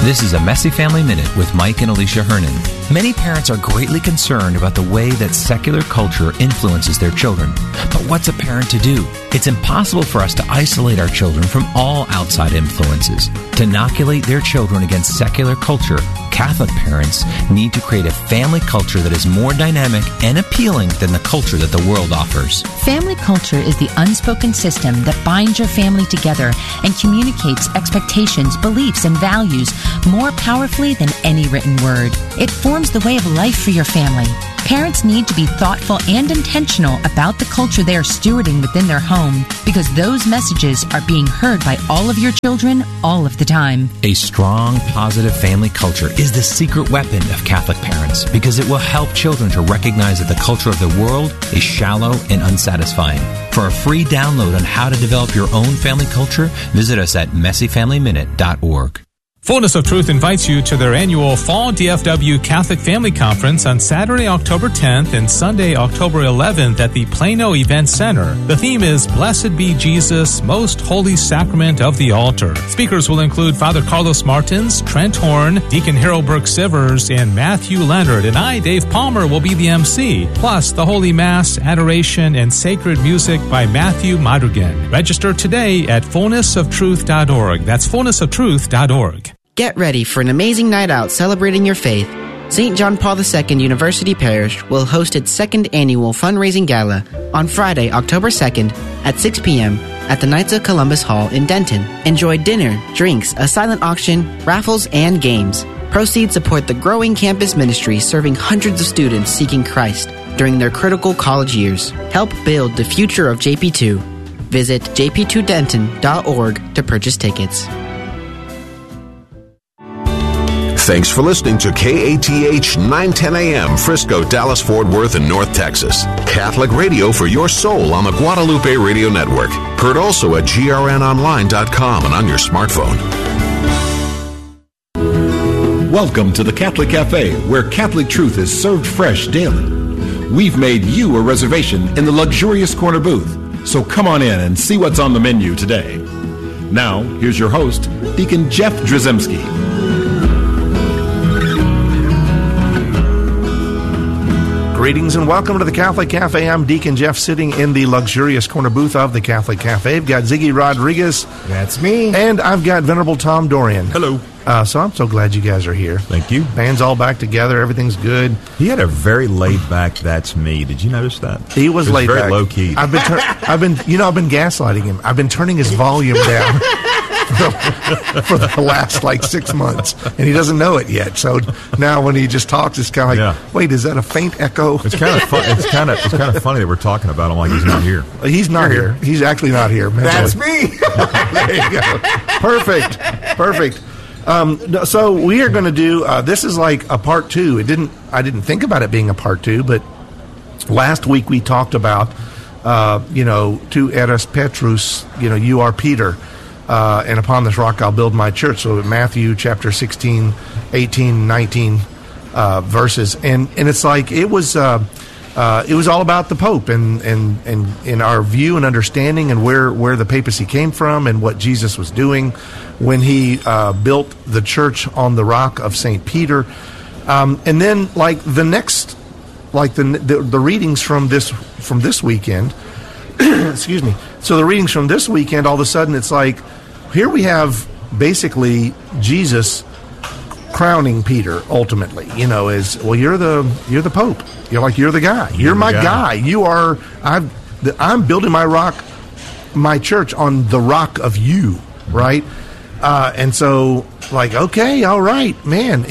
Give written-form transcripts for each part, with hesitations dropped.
This is a Messy Family Minute with Mike and Alicia Hernan. Many parents are greatly concerned about the way that secular culture influences their children. But what's a parent to do? It's impossible for us to isolate our children from all outside influences. To inoculate their children against secular culture, Catholic parents need to create a family culture that is more dynamic and appealing than the culture that the world offers. Family culture is the unspoken system that binds your family together and communicates expectations, beliefs, and values more powerfully than any written word. It forms the way of life for your family. Parents need to be thoughtful and intentional about the culture they are stewarding within their home, because those messages are being heard by all of your children all of the time. A strong, positive family culture is the secret weapon of Catholic parents, because it will help children to recognize that the culture of the world is shallow and unsatisfying. For a free download on how to develop your own family culture, visit us at messyfamilyminute.org. Fullness of Truth invites you to their annual Fall DFW Catholic Family Conference on Saturday, October 10th and Sunday, October 11th at the Plano Event Center. The theme is Blessed Be Jesus, Most Holy Sacrament of the Altar. Speakers will include Father Carlos Martins, Trent Horn, Deacon Harold Burke-Sivers, and Matthew Leonard. And I, Dave Palmer, will be the MC. Plus, the Holy Mass, Adoration, and Sacred Music by Matthew Madrigan. Register today at fullnessoftruth.org. That's fullnessoftruth.org. Get ready for an amazing night out celebrating your faith. St. John Paul II University Parish will host its second annual fundraising gala on Friday, October 2nd at 6 p.m. at the Knights of Columbus Hall in Denton. Enjoy dinner, drinks, a silent auction, raffles, and games. Proceeds support the growing campus ministry serving hundreds of students seeking Christ during their critical college years. Help build the future of JP2. Visit jp2denton.org to purchase tickets. Thanks for listening to KATH 910 AM, Frisco, Dallas, Fort Worth, and North Texas. Catholic radio for your soul on the Guadalupe Radio Network. Heard also at grnonline.com and on your smartphone. Welcome to the Catholic Cafe, where Catholic truth is served fresh daily. We've made you a reservation in the luxurious corner booth, so come on in and see what's on the menu today. Now, here's your host, Deacon Jeff Drzymski. Greetings and welcome to the Catholic Cafe. I'm Deacon Jeff, sitting in the luxurious corner booth of the Catholic Cafe. I've got Ziggy Rodriguez. That's me. And I've got Venerable Tom Dorian. Hello. So I'm so glad you guys are here. Thank you. Band's all back together. Everything's good. He had a very laid-back "That's me." Did you notice that? He was laid very back. Low key. I've been gaslighting him. I've been turning his volume down for the last 6 months, and he doesn't know it yet. So now when he just talks, it's kind of like, wait, is that a faint echo? It's kind of fun. It's kind of funny that we're talking about him like he's not here. He's not here. He's actually not here. That's me. There you go. Perfect. So we are going to do. This is like a part two. I didn't think about it being a part two, but last week we talked about, tu eres Petrus, you are Peter, and upon this rock I'll build my church. So Matthew chapter 16, 18, 19 verses, and it's like it was all about the Pope and in our view and understanding and where the papacy came from and what Jesus was doing when he built the church on the rock of St. Peter. And then the next, the readings from this weekend, excuse me. So the readings from this weekend, all of a sudden it's like, here we have basically Jesus crowning Peter ultimately, as well. You're the Pope. You're the guy. You're my guy. You are. I'm building my church on the rock of you, right? And so, okay, all right, man.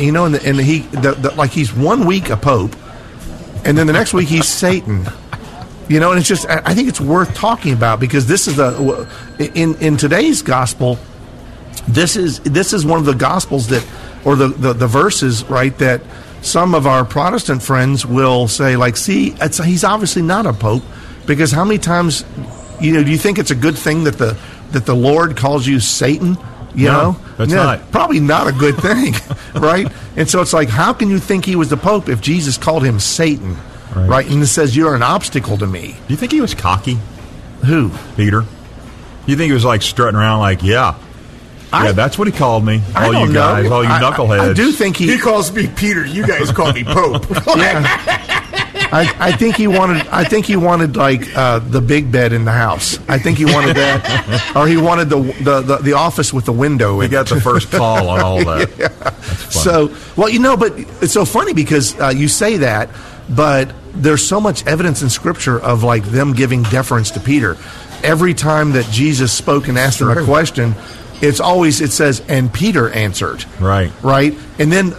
He's 1 week a Pope, and then the next week he's Satan. And it's just, I think it's worth talking about, because this is in today's gospel. This is one of the gospels that, or the verses, right, that some of our Protestant friends will say, he's obviously not a pope, because how many times, do you think it's a good thing that the Lord calls you Satan? No, that's not. Probably not a good thing, right? And so it's like, how can you think he was the Pope if Jesus called him Satan, right? And it says, you're an obstacle to me. Do you think he was cocky? Who? Peter. You think he was strutting around Yeah, that's what he called me. I All don't you guys, know. all you knuckleheads. I do think He calls me Peter. You guys call me Pope. I think he wanted. I think he wanted like the big bed in the house. I think he wanted that, or he wanted the office with the window. We got the first call on all that. Yeah. So, well, but it's so funny because you say that, but there's so much evidence in Scripture of like them giving deference to Peter. Every time that Jesus spoke and asked him a question, it says, and Peter answered. Right. And then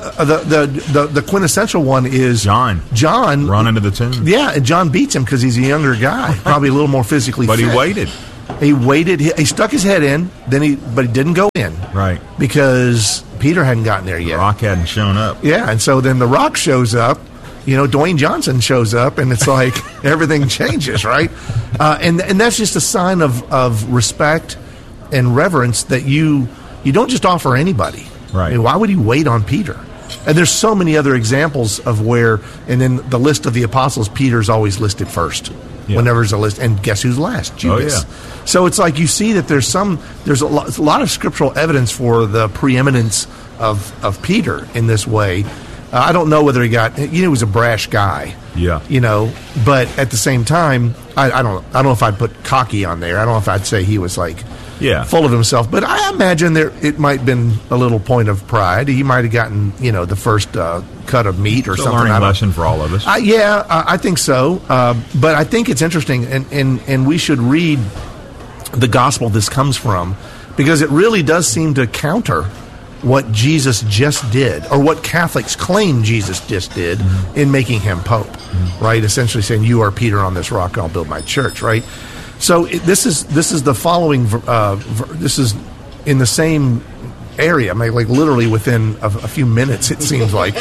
the quintessential one is John run into the tomb. Yeah, and John beats him because he's a younger guy, probably a little more physically but fit. He waited. He stuck his head in, but he didn't go in. Right. Because Peter hadn't gotten there yet. The rock hadn't shown up. Yeah, and so then the rock shows up. Dwayne Johnson shows up, and it's like everything changes, right? And that's just a sign of respect and reverence that you don't just offer anybody. Right. I mean, why would he wait on Peter? And there's so many other examples of where, and in the list of the apostles, Peter's always listed first. Yeah. Whenever there's a list, and guess who's last? Judas. Oh, yeah. So it's like you see that there's a lot of scriptural evidence for the preeminence of Peter in this way. I don't know whether he was a brash guy. Yeah. But at the same time, I don't know if I'd put cocky on there. I don't know if I'd say he was like full of himself. But I imagine it might have been a little point of pride. He might have gotten, the first cut of meat or something. It's a learning lesson for all of us. I think so. But I think it's interesting, and we should read the gospel this comes from, because it really does seem to counter what Jesus just did, or what Catholics claim Jesus just did in making him Pope, right? Essentially saying, you are Peter, on this rock I'll build my church, right? So this is the following, this is in the same area, like literally within a few minutes, it seems like.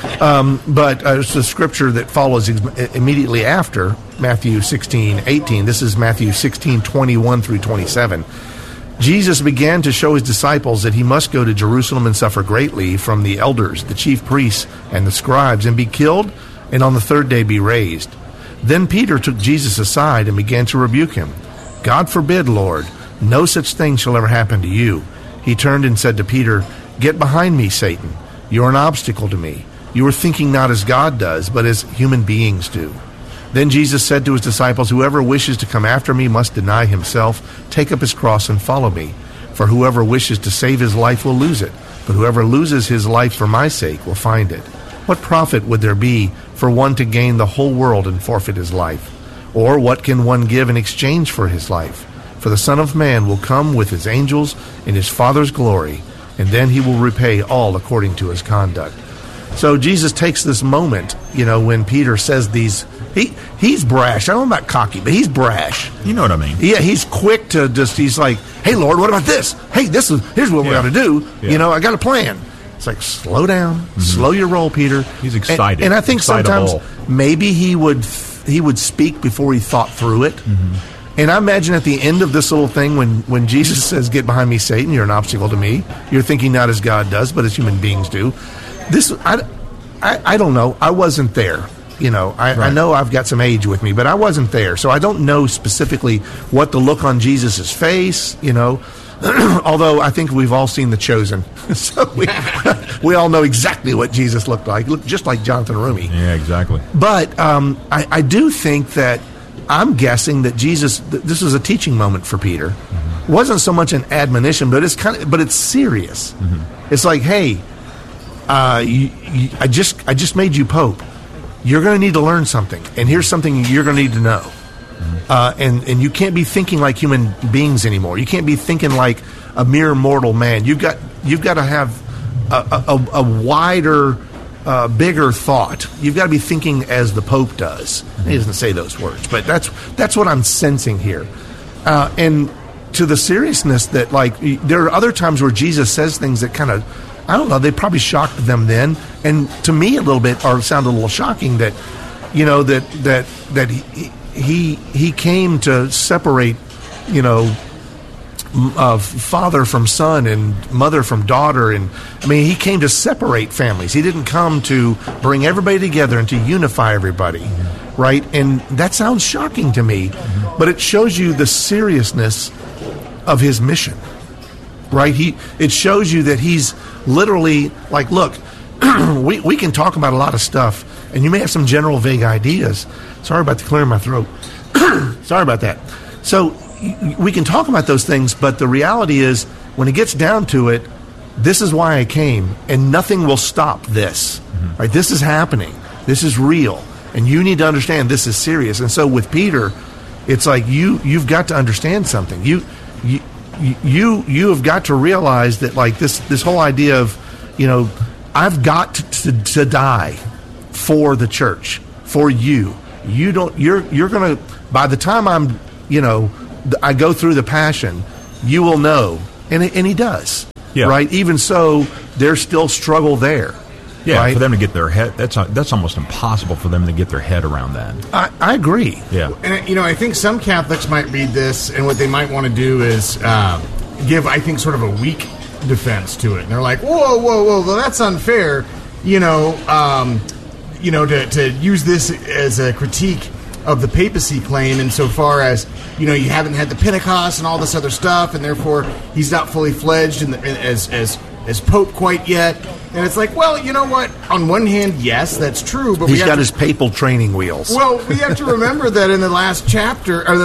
But it's the scripture that follows immediately after Matthew 16:18. This is Matthew 16:21 through 27. Jesus began to show his disciples that he must go to Jerusalem and suffer greatly from the elders, the chief priests, and the scribes, and be killed, and on the third day be raised. Then Peter took Jesus aside and began to rebuke him. God forbid, Lord, no such thing shall ever happen to you. He turned and said to Peter, Get behind me, Satan. You are an obstacle to me. You are thinking not as God does, but as human beings do. Then Jesus said to his disciples, Whoever wishes to come after me must deny himself, take up his cross, and follow me. For whoever wishes to save his life will lose it, but whoever loses his life for my sake will find it. What profit would there be for one to gain the whole world and forfeit his life? Or what can one give in exchange for his life? For the Son of Man will come with his angels in his Father's glory, and then he will repay all according to his conduct. So Jesus takes this moment, when Peter says these, he's brash. I don't know about cocky, but he's brash. You know what I mean? Yeah, he's quick to he's like, hey, Lord, what about this? Hey, here's what we got to do. Yeah. I got a plan. It's like, slow down, slow your roll, Peter. He's excited. And I think sometimes maybe he would speak before he thought through it. And I imagine at the end of this little thing, when Jesus says, Get behind me, Satan, you're an obstacle to me. You're thinking not as God does, but as human beings do. I don't know. I wasn't there. I know I've got some age with me, but I wasn't there. So I don't know specifically what the look on Jesus' face, although I think we've all seen The Chosen. So we all know exactly what Jesus looked like. He looked just like Jonathan Roumie. Yeah, exactly. But I do think that I'm guessing that Jesus, this was a teaching moment for Peter. It wasn't so much an admonition, but it's serious. It's like, hey, I just made you Pope. You're going to need to learn something, and here's something you're going to need to know. And you can't be thinking like human beings anymore. You can't be thinking like a mere mortal man. You've got to have a wider, bigger thought. You've got to be thinking as the Pope does. He doesn't say those words, but that's what I'm sensing here. And to the seriousness that, like, there are other times where Jesus says things that kind of, I don't know, they probably shocked them then, and to me a little bit, or sound a little shocking that, that he came to separate, father from son and mother from daughter, and I mean, he came to separate families. He didn't come to bring everybody together and to unify everybody, right? And that sounds shocking to me, but it shows you the seriousness of his mission. right? It shows you that he's literally like, look, we can talk about a lot of stuff, and you may have some general vague ideas. Sorry about the clear in my throat. Sorry about that. So we can talk about those things, but the reality is, when it gets down to it, this is why I came, and nothing will stop this. Right? This is happening. This is real, and you need to understand this is serious. And so with Peter, it's like you've got to understand something. You have got to realize that, like, this whole idea of, I've got to die for the church, for you. You're gonna, by the time I go through the passion, you will know, and he does, right? Even so, there's still struggle there. Yeah, right? For them to get their head, that's almost impossible for them to get their head around that. I agree. Yeah, and I think some Catholics might read this, and what they might want to do is give, I think, sort of a weak defense to it. And they're like, whoa, well, that's unfair. To use this as a critique of the papacy claim insofar as, you haven't had the Pentecost and all this other stuff, and therefore he's not fully fledged as Pope quite yet. And it's like, well, you know what? On one hand, yes, that's true, but he's got his papal training wheels. Well, we have to remember that in the last chapter, or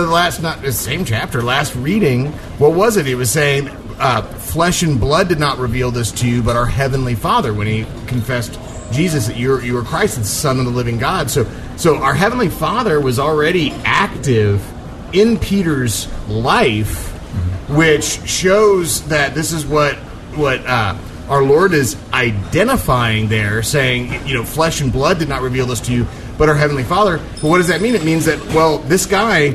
last reading, what was it? He was saying, flesh and blood did not reveal this to you, but our Heavenly Father, when he confessed Jesus, that you are Christ, the Son of the living God. So our Heavenly Father was already active in Peter's life, which shows that this is what our Lord is identifying there, saying, flesh and blood did not reveal this to you, but our Heavenly Father. But what does that mean? It means that, well, this guy,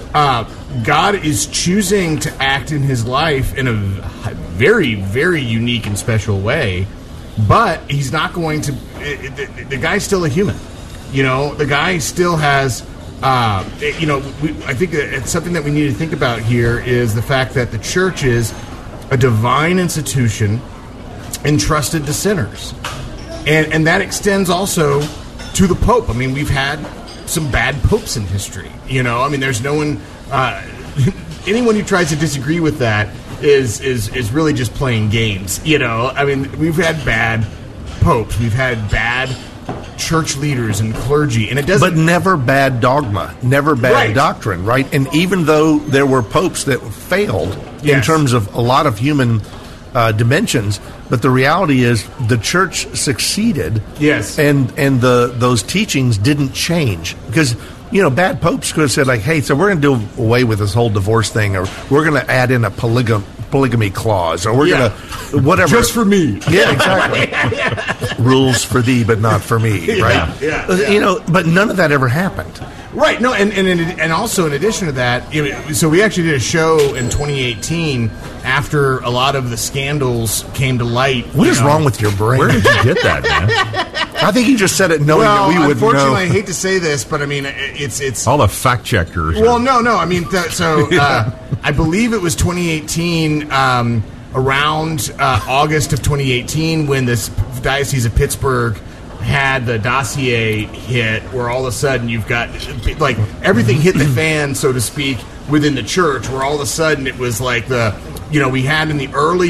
God is choosing to act in his life in a very, very unique and special way, but he's not going to... The guy's still a human. The guy still has... I think that it's something that we need to think about here is the fact that the church is a divine institution entrusted to sinners. And that extends also to the Pope. I mean, we've had some bad popes in history. There's no one... anyone who tries to disagree with that is really just playing games. We've had bad popes. We've had bad church leaders and clergy, and it doesn't... But never bad dogma, never bad doctrine, right? And even though there were popes that failed in terms of a lot of human dimensions, but the reality is the church succeeded. Yes. And those teachings didn't change. Because, bad popes could have said, like, hey, so we're going to do away with this whole divorce thing, or we're going to add in a polygamy clause, or we're going to... whatever. Just for me. Yeah, exactly. Rules for thee, but not for me, right? Yeah. But none of that ever happened. Right. No, and also in addition to that, so we actually did a show in 2018 after a lot of the scandals came to light. What is wrong with your brain? Where did you get that, man? I think you just said it knowing that we would know. Unfortunately, I hate to say this, but I mean, it's all the fact checkers. Well, no. I mean, I believe it was 2018. Around August of 2018, when this Diocese of Pittsburgh had the dossier hit, where all of a sudden you've got, like, everything hit the fan, so to speak, within the church, where all of a sudden it was like we had in the early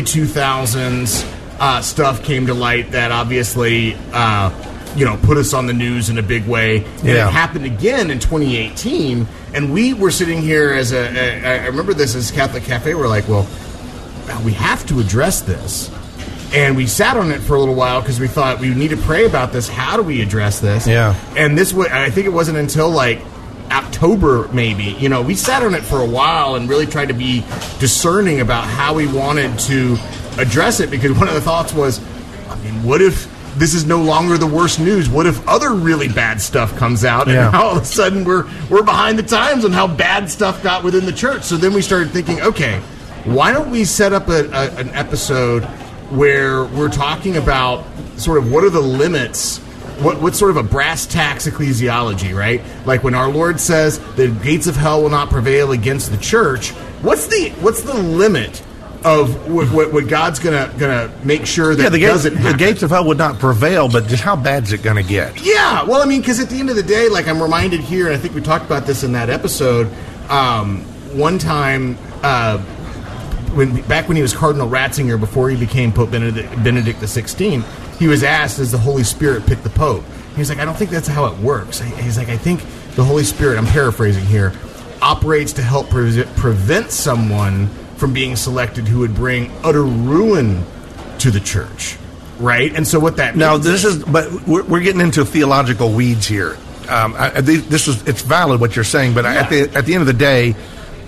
2000s stuff came to light that obviously put us on the news in a big way. And it happened again in 2018, and we were sitting here I remember this as Catholic Cafe, we're like, well, we have to address this. And we sat on it for a little while because we thought we need to pray about this. How do we address this? Yeah. And I think it wasn't until like October, maybe. We sat on it for a while and really tried to be discerning about how we wanted to address it, because one of the thoughts was, what if this is no longer the worst news? What if other really bad stuff comes out, and all of a sudden we're behind the times on how bad stuff got within the church? So then we started thinking, okay, why don't we set up an episode where we're talking about sort of what are the limits, what's sort of a brass tacks ecclesiology, right? Like when our Lord says the gates of hell will not prevail against the church, what's the limit of what God's gonna make sure that doesn't happen? The gates of hell would not prevail, but just how bad is it going to get? Yeah, well, because at the end of the day, like I'm reminded here, and I think we talked about this in that episode, one time... back when he was Cardinal Ratzinger, before he became Pope Benedict XVI, he was asked, does the Holy Spirit pick the Pope? He was like, I don't think that's how it works. He's like, I think the Holy Spirit, I'm paraphrasing here, operates to help prevent someone from being selected who would bring utter ruin to the church, right? And so what that now means but we're getting into theological weeds here. It's valid what you're saying, but at the end of the day,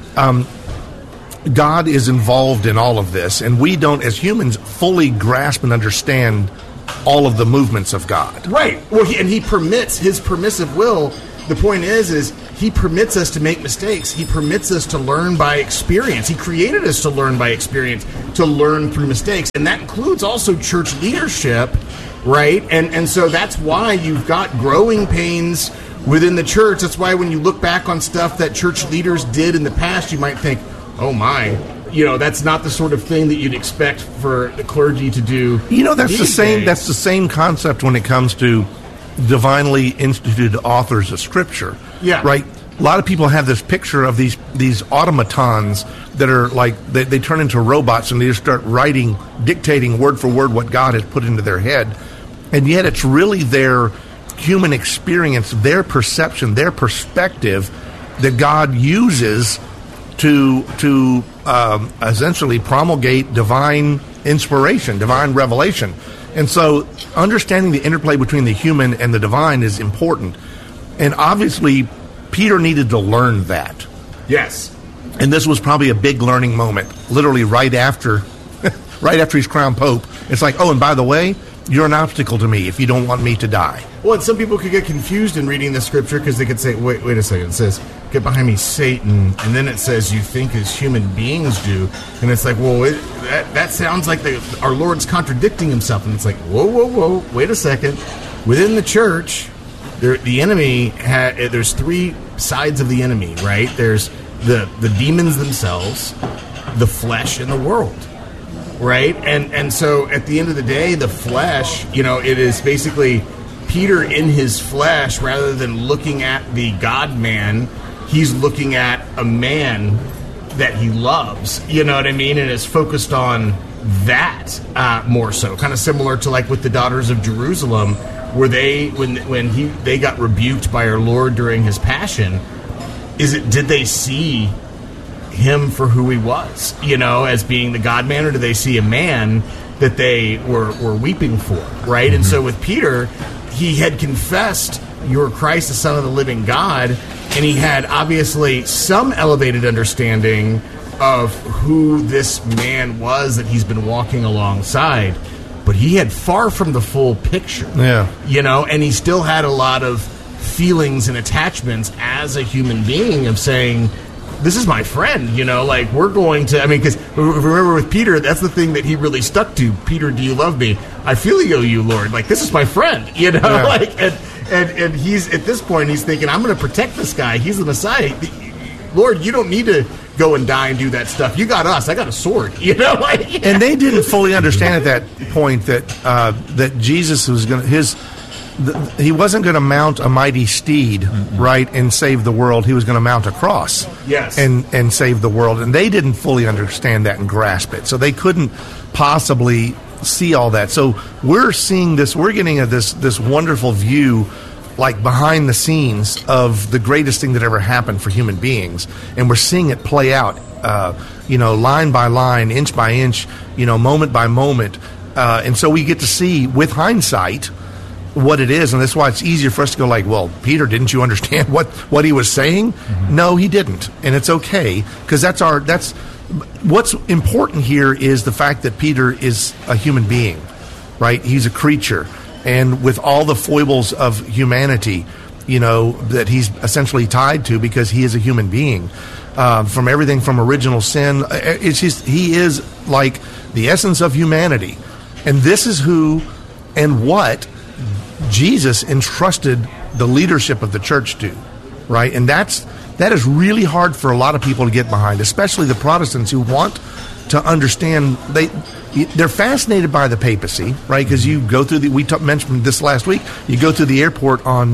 God is involved in all of this, and we don't, as humans, fully grasp and understand all of the movements of God. Right. Well, he permits his permissive will. The point is he permits us to make mistakes. He permits us to learn by experience. He created us to learn by experience, to learn through mistakes. And that includes also church leadership, right? And so that's why you've got growing pains within the church. That's why when you look back on stuff that church leaders did in the past, you might think, oh my, that's not the sort of thing that you'd expect for the clergy to do. That's the same. That's the same concept when it comes to divinely instituted authors of Scripture. Yeah. Right? A lot of people have this picture of these automatons that are like, they turn into robots and they just start writing, dictating word for word what God has put into their head. And yet it's really their human experience, their perception, their perspective that God uses to essentially promulgate divine inspiration, divine revelation. And so understanding the interplay between the human and the divine is important. And obviously, Peter needed to learn that. Yes. And this was probably a big learning moment, literally right after he's crowned Pope. It's like, oh, and by the way, you're an obstacle to me if you don't want me to die. Well, and some people could get confused in reading the Scripture because they could say, wait a second, it says, get behind me, Satan, and then it says, you think as human beings do, and it's like, well, that sounds like our Lord's contradicting himself, and it's like, whoa, wait a second. Within the church, the enemy, there's three sides of the enemy, right? There's the demons themselves, the flesh, and the world. Right? And so at the end of the day, the flesh, it is basically Peter in his flesh, rather than looking at the God-man, he's looking at a man that he loves, you know what I mean? And is focused on that more so. Kind of similar to like with the daughters of Jerusalem, where when they got rebuked by our Lord during his passion, did they see him for who he was, as being the God-man, or do they see a man that they were weeping for, right? Mm-hmm. And so with Peter, he had confessed, you're Christ, the Son of the living God, and he had obviously some elevated understanding of who this man was that he's been walking alongside, but he had far from the full picture. Yeah. And he still had a lot of feelings and attachments as a human being of saying, this is my friend, we're going to, because remember with Peter, that's the thing that he really stuck to. Peter, do you love me? I feel you, Lord. this is my friend, Yeah. And he's, at this point, he's thinking, I'm going to protect this guy. He's the Messiah. Lord, you don't need to go and die and do that stuff. You got us. I got a sword, And they didn't fully understand at that point that Jesus was going to, he wasn't going to mount a mighty steed, mm-hmm. right, and save the world. He was going to mount a cross, yes, and save the world. And they didn't fully understand that and grasp it, so they couldn't possibly see all that. So we're seeing this. We're getting this wonderful view, like behind the scenes of the greatest thing that ever happened for human beings, and we're seeing it play out, line by line, inch by inch, moment by moment, and so we get to see with hindsight what it is, and that's why it's easier for us to go like, well, Peter, didn't you understand what he was saying? Mm-hmm. No, he didn't, and it's okay, because that's what's important here is the fact that Peter is a human being, right? He's a creature, and with all the foibles of humanity, that he's essentially tied to, because he is a human being, from everything from original sin. He is like the essence of humanity, and this is who and what Jesus entrusted the leadership of the church to, right? And that is really hard for a lot of people to get behind, especially the Protestants who want to understand. They're fascinated by the papacy, right? Because you go through mentioned this last week. You go through the airport on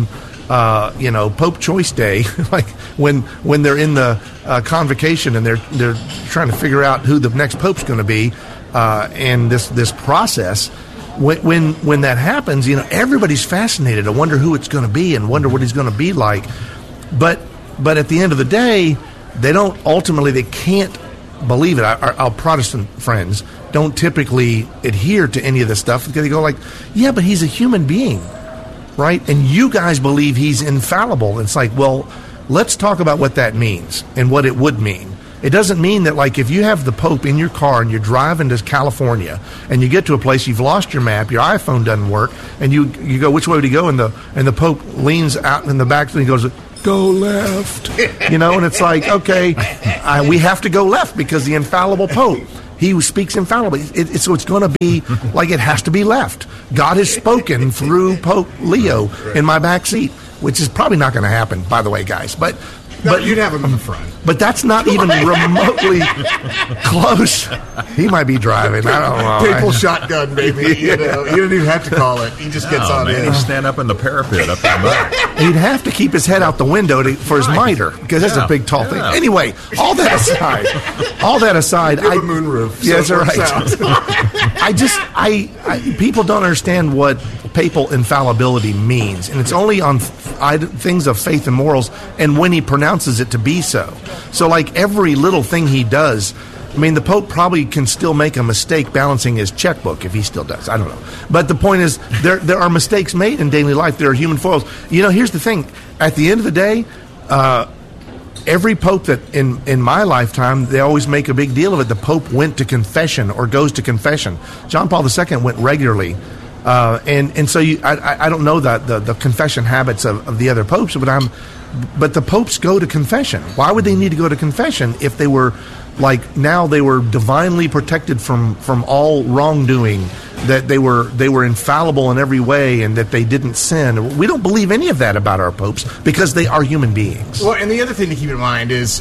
Pope Choice Day, like when they're in the convocation and they're trying to figure out who the next pope's going to be, and this process. When that happens, everybody's fascinated. I wonder who it's going to be and wonder what he's going to be like. But at the end of the day, they can't believe it. Our Protestant friends don't typically adhere to any of this stuff because they go like, yeah, but he's a human being, right? And you guys believe he's infallible. It's like, well, let's talk about what that means and what it would mean. It doesn't mean that, like, if you have the Pope in your car and you're driving to California and you get to a place, you've lost your map, your iPhone doesn't work, and you go, which way would he go? And the Pope leans out in the back and he goes, go left. And it's like, okay, we have to go left because the infallible Pope, he speaks infallibly. So it's going to be like it has to be left. God has spoken through Pope Leo in my back seat, which is probably not going to happen, by the way, guys. But you'd have him in the front. But that's not even remotely close. He might be driving. I don't know. Papal shotgun, baby. You don't even have to call it. He just gets on in. He'd stand up in the parapet up in the back. He'd have to keep his head out the window for his mitre because that's a big, tall thing. Anyway, all that aside, you have a moonroof. Yeah, that's right. People don't understand what papal infallibility means, and it's only on things of faith and morals, and when he pronounces it to be so. So, like, every little thing he does, I mean, the Pope probably can still make a mistake balancing his checkbook if he still does. I don't know. But the point is, there are mistakes made in daily life. There are human foils. Here's the thing. At the end of the day, every Pope that in my lifetime, they always make a big deal of it. The Pope went to confession or goes to confession. John Paul II went regularly. And so I don't know the confession habits of the other popes, but the popes go to confession. Why would they need to go to confession if they were now they were divinely protected from all wrongdoing, that they were infallible in every way, and that they didn't sin? We don't believe any of that about our popes because they are human beings. Well, and the other thing to keep in mind is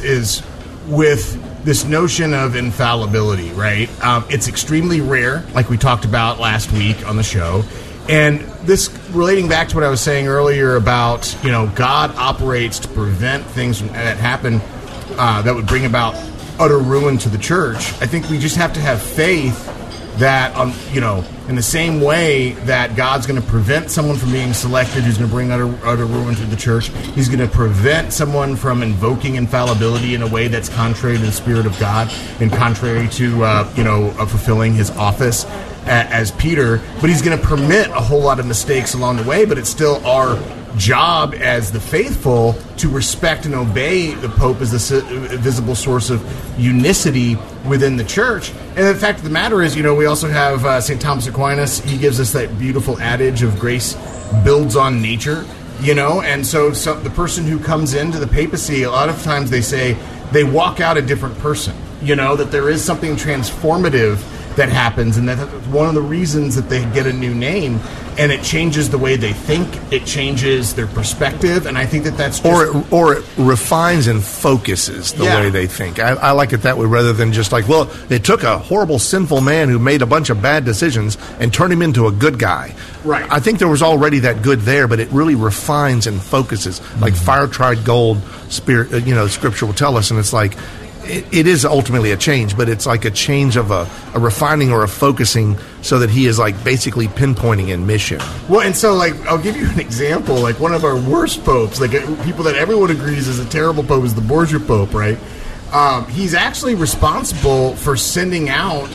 with this notion of infallibility, right? It's extremely rare, like we talked about last week on the show. And this, relating back to what I was saying earlier about, God operates to prevent things that happen that would bring about utter ruin to the church. I think we just have to have faith that, in the same way that God's going to prevent someone from being selected who's going to bring utter ruin to the church, he's going to prevent someone from invoking infallibility in a way that's contrary to the Spirit of God and contrary to, fulfilling his office as Peter. But he's going to permit a whole lot of mistakes along the way, but it's still our job as the faithful to respect and obey the Pope as the visible source of unicity within the church. And the fact of the matter is, we also have St. Thomas Aquinas. He gives us that beautiful adage of grace builds on nature, and so the person who comes into the papacy, a lot of times they say they walk out a different person, that there is something transformative that happens, and that's one of the reasons that they get a new name, and it changes the way they think, it changes their perspective, and I think that's just... Or it refines and focuses the way they think. I like it that way, rather than just like, well, it took a horrible, sinful man who made a bunch of bad decisions and turned him into a good guy. Right. I think there was already that good there, but it really refines and focuses, like fire-tried gold, spirit. Scripture will tell us, and it's like, it is ultimately a change, but it's like a change of a refining or a focusing, so that he is like basically pinpointing in mission. Well, and so I'll give you an example. Like one of our worst popes, people that everyone agrees is a terrible pope, is the Borgia Pope, right? He's actually responsible for sending out.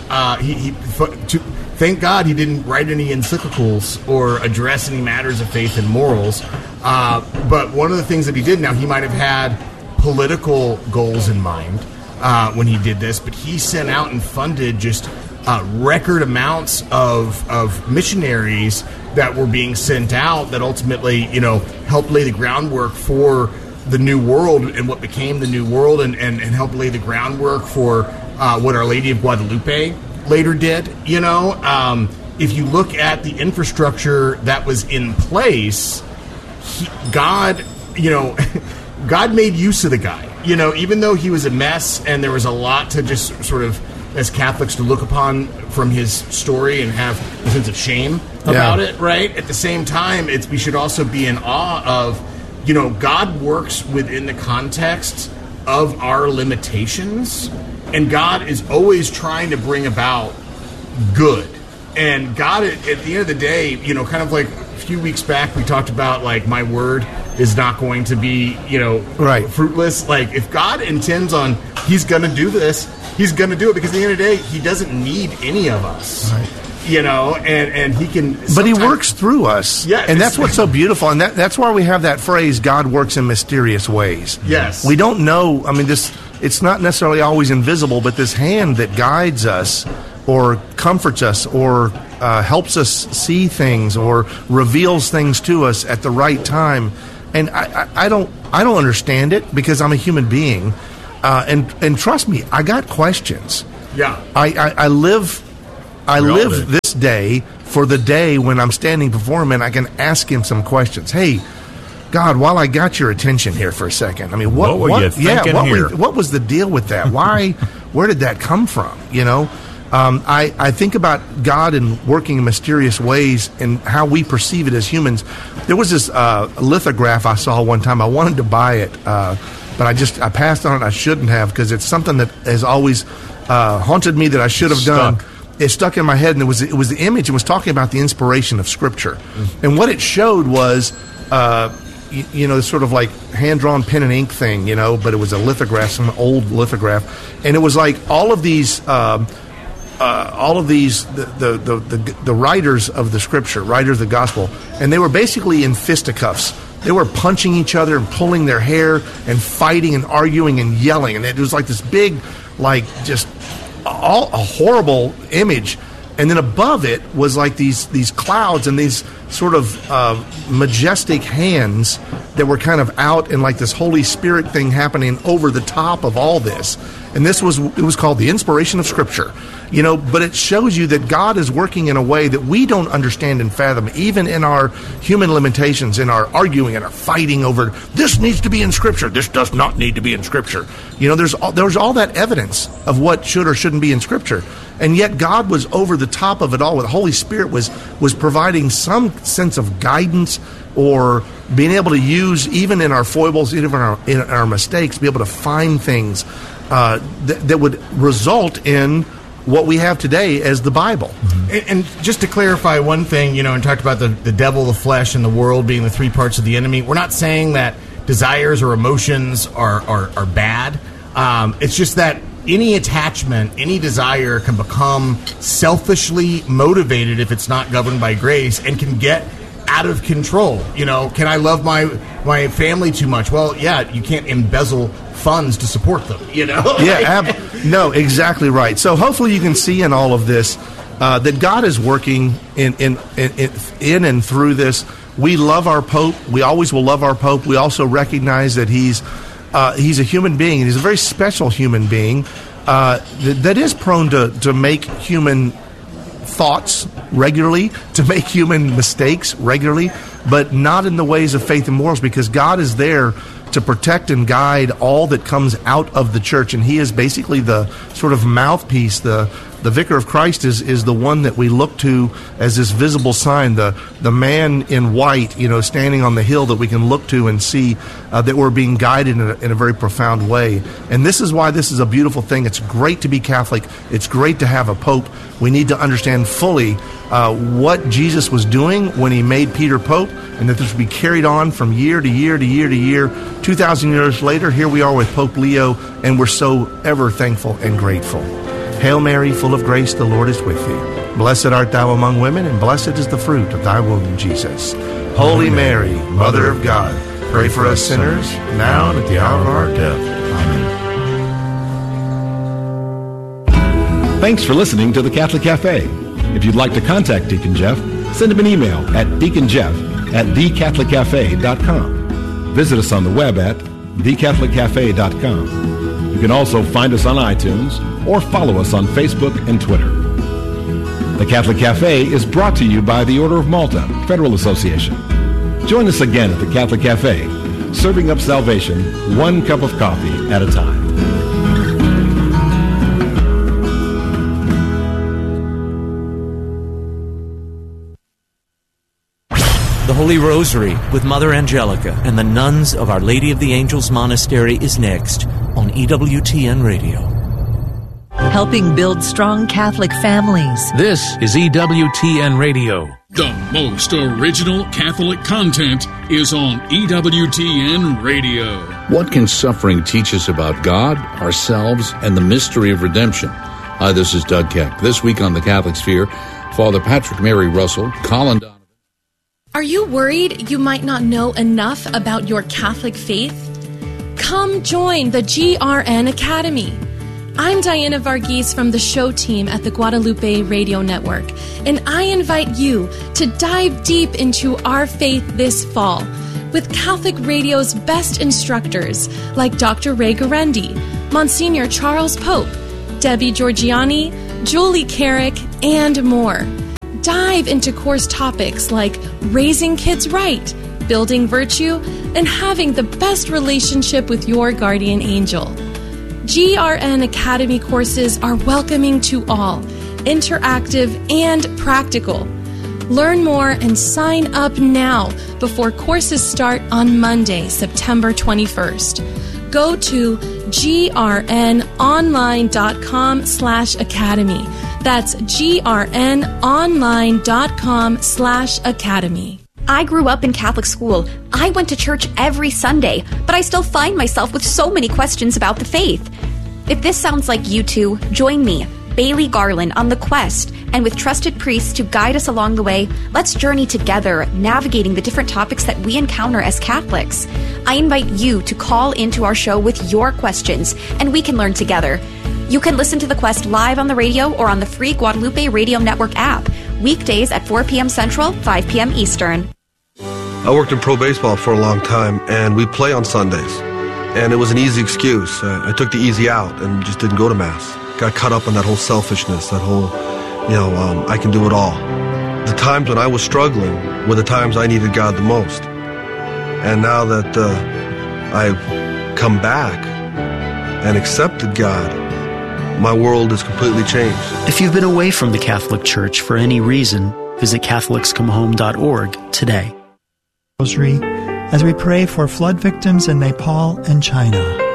Thank God he didn't write any encyclicals or address any matters of faith and morals. But one of the things that he did, now he might have had political goals in mind when he did this, but he sent out and funded just record amounts of missionaries that were being sent out that ultimately, helped lay the groundwork for the New World and what became the New World, and helped lay the groundwork for what Our Lady of Guadalupe later did. If you look at the infrastructure that was in place, God made use of the guy. Even though he was a mess and there was a lot to just sort of, as Catholics, to look upon from his story and have a sense of shame about it, right? At the same time, we should also be in awe of God works within the context of our limitations, and God is always trying to bring about good. And God, at the end of the day, kind of like a few weeks back, we talked about, like, my word is not going to be, fruitless. Like, if God intends on, he's going to do this, he's going to do it, because at the end of the day, he doesn't need any of us. Right. And he can... But he works through us. Yeah, and that's what's so beautiful. And that's why we have that phrase, God works in mysterious ways. Yes. We don't know, it's not necessarily always invisible, but this hand that guides us or comforts us or helps us see things or reveals things to us at the right time. And I don't understand it, because I'm a human being. And trust me, I got questions. Yeah. I live this day for the day when I'm standing before him and I can ask him some questions. Hey, God, while I got your attention here for a second, what were you thinking here? What was the deal with that? Why? Where did that come from? I think about God in working in mysterious ways and how we perceive it as humans. There was this lithograph I saw one time. I wanted to buy it, but I passed on it. I shouldn't have, because it's something that has always haunted me that I should have done. It stuck in my head, and it was the image. It was talking about the inspiration of Scripture, and what it showed was, this sort of like hand-drawn pen and ink thing, but it was a lithograph, some old lithograph, and it was like all of these, the writers of the Scripture, writers of the Gospel, and they were basically in fisticuffs. They were punching each other and pulling their hair and fighting and arguing and yelling, and it was like this big, like, just a horrible image. And then above it was like these clouds and these sort of majestic hands that were kind of out, and like this Holy Spirit thing happening over the top of all this. And it was called the inspiration of Scripture. But it shows you that God is working in a way that we don't understand and fathom, even in our human limitations, in our arguing and our fighting over, this needs to be in Scripture, this does not need to be in Scripture. There's all that evidence of what should or shouldn't be in Scripture. And yet God was over the top of it all. The Holy Spirit was providing some sense of guidance, or being able to use, even in our foibles, even in our mistakes, be able to find things that would result in what we have today as the Bible. And just to clarify one thing, and talked about the devil, the flesh, and the world being the three parts of the enemy. We're not saying that desires or emotions are bad. It's just that any attachment, any desire can become selfishly motivated if it's not governed by grace, and can get out of control. Can I love my family too much? Well, yeah, you can't embezzle funds to support them, Yeah, no, exactly right. So hopefully you can see in all of this that God is working in and through this. We love our Pope. We always will love our Pope. We also recognize that he's a human being, and he's a very special human being that is prone to make human thoughts regularly, to make human mistakes regularly, but not in the ways of faith and morals, because God is there to protect and guide all that comes out of the church, and he is basically the sort of mouthpiece. The vicar of Christ is the one that we look to as this visible sign, the man in white, standing on the hill that we can look to and see that we're being guided in a very profound way. And this is why this is a beautiful thing. It's great to be Catholic. It's great to have a Pope. We need to understand fully what Jesus was doing when he made Peter Pope, and that this will be carried on from year to year to year to year. 2,000 years later, here we are with Pope Leo, and we're so ever thankful and grateful. Hail Mary, full of grace, the Lord is with thee. Blessed art thou among women, and blessed is the fruit of thy womb, Jesus. Holy Mary, Mother of God, pray for us sinners, now and at the hour of our death. Amen. Thanks for listening to the Catholic Cafe. If you'd like to contact Deacon Jeff, send him an email at deaconjeff@thecatholiccafe.com. Visit us on the web at thecatholiccafe.com. You can also find us on iTunes or follow us on Facebook and Twitter. The Catholic Cafe is brought to you by the Order of Malta Federal Association. Join us again at the Catholic Cafe, serving up salvation one cup of coffee at a time. The Holy Rosary with Mother Angelica and the nuns of Our Lady of the Angels Monastery is next on EWTN Radio. Helping build strong Catholic families. This is EWTN Radio. The most original Catholic content is on EWTN Radio. What can suffering teach us about God, ourselves, and the mystery of redemption? Hi, this is Doug Keck. This week on the Catholic Sphere, Father Patrick Mary Russell, Colin Donovan. Are you worried you might not know enough about your Catholic faith? Come join the GRN Academy. I'm Diana Varghese from the show team at the Guadalupe Radio Network, and I invite you to dive deep into our faith this fall with Catholic Radio's best instructors like Dr. Ray Guarendi, Monsignor Charles Pope, Debbie Georgiani, Julie Carrick, and more. Dive into course topics like raising kids right, building virtue, and having the best relationship with your guardian angel. GRN Academy courses are welcoming to all, interactive and practical. Learn more and sign up now before courses start on Monday, September 21st. Go to grnonline.com/academy. That's grnonline.com/academy. I grew up in Catholic school. I went to church every Sunday, but I still find myself with so many questions about the faith. If this sounds like you two, join me, Bailey Garland, on the quest, and with trusted priests to guide us along the way, let's journey together, navigating the different topics that we encounter as Catholics. I invite you to call into our show with your questions, and we can learn together. You can listen to The Quest live on the radio or on the free Guadalupe Radio Network app, weekdays at 4 p.m. Central, 5 p.m. Eastern. I worked in pro baseball for a long time, and we play on Sundays. And it was an easy excuse. I took the easy out and just didn't go to Mass. Got caught up in that whole selfishness, that whole, I can do it all. The times when I was struggling were the times I needed God the most. And now that I've come back and accepted God, my world has completely changed. If you've been away from the Catholic Church for any reason, visit CatholicsComeHome.org today. Rosary as we pray for flood victims in Nepal and China.